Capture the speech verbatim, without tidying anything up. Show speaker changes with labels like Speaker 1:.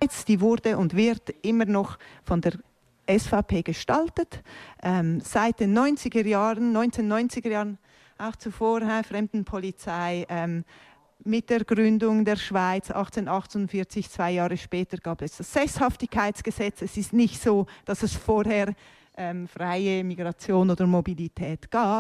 Speaker 1: Die wurde und wird immer noch von der S V P gestaltet. Ähm, seit den neunziger Jahren, neunzehnhundertneunziger Jahren, auch zuvor, äh, Fremdenpolizei, ähm, mit der Gründung der Schweiz achtzehnhundertachtundvierzig, zwei Jahre später, gab es das Sesshaftigkeitsgesetz. Es ist nicht so, dass es vorher ähm, freie Migration oder Mobilität gab.